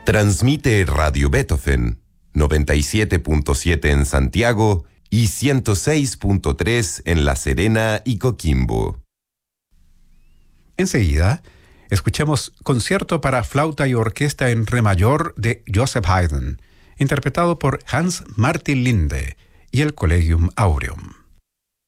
Transmite Radio Beethoven, 97.7 en Santiago y 106.3 en La Serena y Coquimbo. Enseguida, escuchemos Concierto para flauta y orquesta en re mayor de Joseph Haydn, interpretado por Hans Martin Linde y el Collegium Aureum.